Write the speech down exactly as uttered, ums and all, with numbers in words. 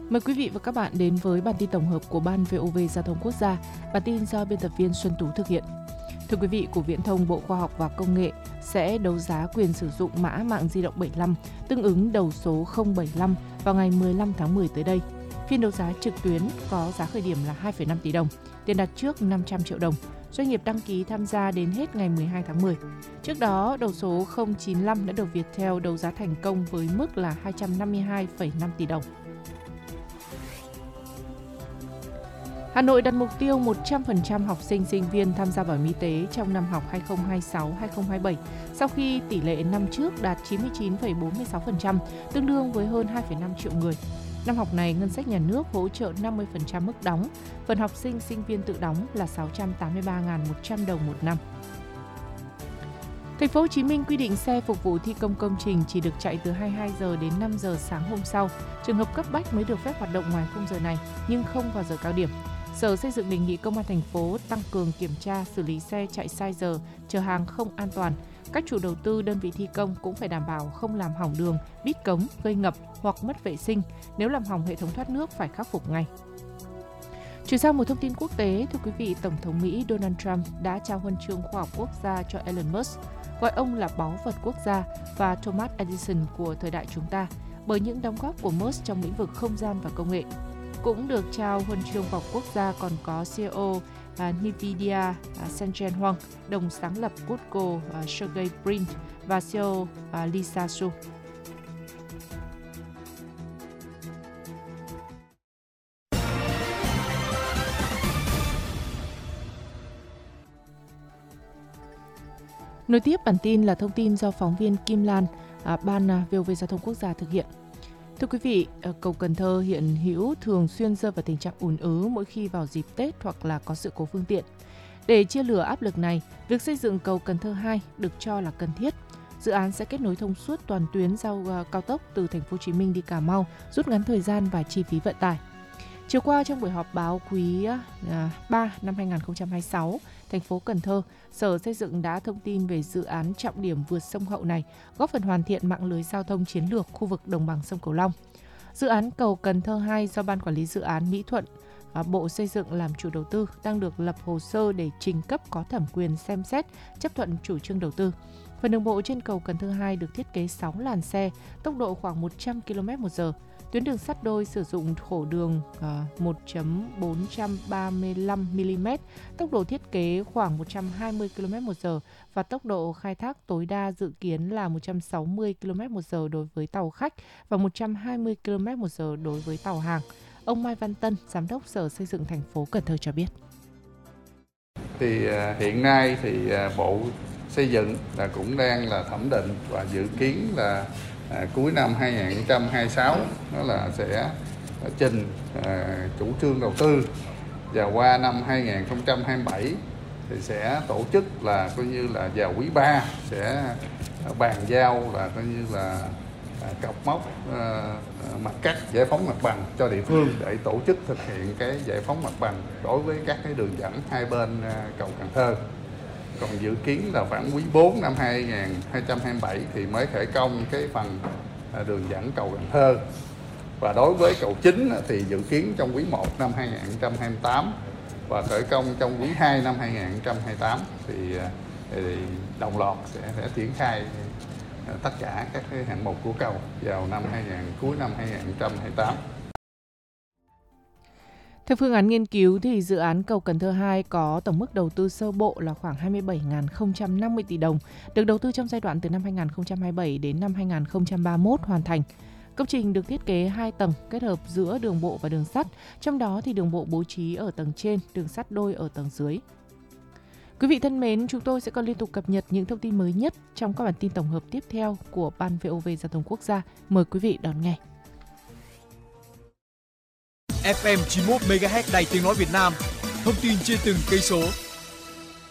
Mời quý vị và các bạn đến với bản tin tổng hợp của Ban vê o vê Giao thông Quốc gia. Bản tin do biên tập viên Xuân Tú thực hiện. Thưa quý vị, Cục Viễn thông Bộ Khoa học và Công nghệ sẽ đấu giá quyền sử dụng mã mạng di động bảy mươi lăm, tương ứng đầu số không bảy lăm vào ngày mười lăm tháng mười tới đây. Phiên đấu giá trực tuyến có giá khởi điểm là hai phẩy năm tỷ đồng, tiền đặt trước năm trăm triệu đồng. Doanh nghiệp đăng ký tham gia đến hết ngày mười hai tháng mười. Trước đó, đầu số không chín lăm đã được Viettel đấu giá thành công với mức là hai trăm năm mươi hai phẩy năm tỷ đồng. Hà Nội đặt mục tiêu một trăm phần trăm học sinh sinh viên tham gia bảo hiểm y tế trong năm học hai không hai sáu hai không hai bảy, sau khi tỷ lệ năm trước đạt chín mươi chín phẩy bốn mươi sáu phần trăm, tương đương với hơn hai phẩy năm triệu người. Năm học này, ngân sách nhà nước hỗ trợ năm mươi phần trăm mức đóng, phần học sinh sinh viên tự đóng là sáu trăm tám mươi ba nghìn một trăm đồng một năm. Thành phố Hồ Chí Minh quy định xe phục vụ thi công công trình chỉ được chạy từ hai mươi hai giờ đến năm giờ sáng hôm sau. Trường hợp cấp bách mới được phép hoạt động ngoài khung giờ này, nhưng không vào giờ cao điểm. Sở Xây dựng đề nghị Công an thành phố tăng cường kiểm tra, xử lý xe chạy sai giờ, chở hàng không an toàn. Các chủ đầu tư, đơn vị thi công cũng phải đảm bảo không làm hỏng đường, bít cống, gây ngập hoặc mất vệ sinh. Nếu làm hỏng hệ thống thoát nước phải khắc phục ngay. Chuyển sang một thông tin quốc tế, thưa quý vị, Tổng thống Mỹ Donald Trump đã trao huân chương khoa học quốc gia cho Elon Musk, gọi ông là báu vật quốc gia và Thomas Edison của thời đại chúng ta bởi những đóng góp của Musk trong lĩnh vực không gian và công nghệ. Cũng được trao huân chương khoa học quốc gia còn có xê e ô uh, Nvidia uh, Sang-Chen Huang, đồng sáng lập Google uh, Sergey Brin và xê e ô uh, Lisa Su. Nối tiếp bản tin là thông tin do phóng viên Kim Lan, uh, Ban uh, vê o vê Giao thông Quốc gia thực hiện. Thưa quý vị, cầu Cần Thơ hiện hữu thường xuyên rơi vào tình trạng ùn ứ mỗi khi vào dịp Tết hoặc là có sự cố phương tiện. Để chia lửa áp lực này, việc xây dựng cầu Cần Thơ hai được cho là cần thiết. Dự án sẽ kết nối thông suốt toàn tuyến giao cao tốc từ thành phố Hồ Chí Minh đi Cà Mau, rút ngắn thời gian và chi phí vận tải. Chiều qua trong buổi họp báo quý ba năm hai không hai sáu, thành phố Cần Thơ, Sở Xây dựng đã thông tin về dự án trọng điểm vượt sông Hậu này, góp phần hoàn thiện mạng lưới giao thông chiến lược khu vực đồng bằng sông Cửu Long. Dự án cầu Cần Thơ hai do Ban Quản lý Dự án Mỹ Thuận, Bộ Xây dựng làm chủ đầu tư đang được lập hồ sơ để trình cấp có thẩm quyền xem xét chấp thuận chủ trương đầu tư. Phần đường bộ trên cầu Cần Thơ hai được thiết kế sáu làn xe, tốc độ khoảng một trăm ki lô mét một giờ. Tuyến đường sắt đôi sử dụng khổ đường uh, một phẩy bốn ba lăm mi-li-mét, tốc độ thiết kế khoảng một trăm hai mươi ki lô mét một giờ và tốc độ khai thác tối đa dự kiến là một trăm sáu mươi ki lô mét một giờ đối với tàu khách và một trăm hai mươi ki lô mét một giờ đối với tàu hàng. Ông Mai Văn Tân, Giám đốc Sở Xây dựng thành phố Cần Thơ cho biết. Thì uh, hiện nay thì uh, Bộ Xây dựng là cũng đang là thẩm định và dự kiến là À, cuối năm hai không hai sáu đó là sẽ trình à, chủ trương đầu tư, và qua năm hai không hai bảy thì sẽ tổ chức là coi như là vào quý ba sẽ bàn giao là coi như là à, cọc mốc à, mặt cắt giải phóng mặt bằng cho địa phương để tổ chức thực hiện cái giải phóng mặt bằng đối với các cái đường dẫn hai bên à, cầu Cần Thơ. Còn dự kiến là khoảng quý bốn năm hai không hai bảy thì mới khởi công cái phần đường dẫn cầu Cần Thơ. Và đối với cầu chính thì dự kiến trong quý một năm hai không hai tám và khởi công trong quý hai năm hai không hai tám thì, thì đồng loạt sẽ, sẽ triển khai tất cả các cái hạng mục của cầu vào năm hai cuối năm hai không hai tám. Theo phương án nghiên cứu, thì dự án cầu Cần Thơ hai có tổng mức đầu tư sơ bộ là khoảng hai mươi bảy nghìn không trăm năm mươi tỷ đồng, được đầu tư trong giai đoạn từ năm hai nghìn không trăm hai mươi bảy đến năm hai nghìn không trăm ba mươi mốt hoàn thành. Công trình được thiết kế hai tầng kết hợp giữa đường bộ và đường sắt, trong đó thì đường bộ bố trí ở tầng trên, đường sắt đôi ở tầng dưới. Quý vị thân mến, chúng tôi sẽ còn liên tục cập nhật những thông tin mới nhất trong các bản tin tổng hợp tiếp theo của Ban vê o vê Giao thông Quốc gia. Mời quý vị đón nghe. ép em chín mươi mốt mê ga héc Đài Tiếng nói Việt Nam, thông tin trên từng cây số.